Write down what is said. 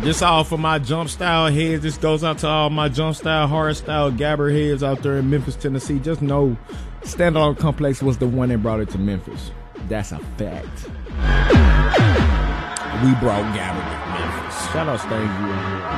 This all for my jump style heads. This goes out to all my jump style, hard style gabber heads out there in Memphis, Tennessee. Just know Standalone Complex was the one that brought it to Memphis. That's a fact. We brought gabber to Memphis. Shout out Stain.